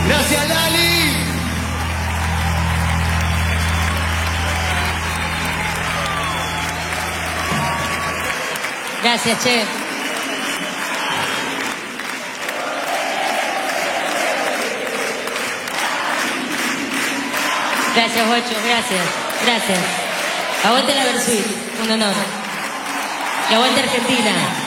Gracias, Lali. Gracias, che. Gracias, Guacho, gracias. Gracias. Aguante la Versuit, un honor. Y aguante Argentina.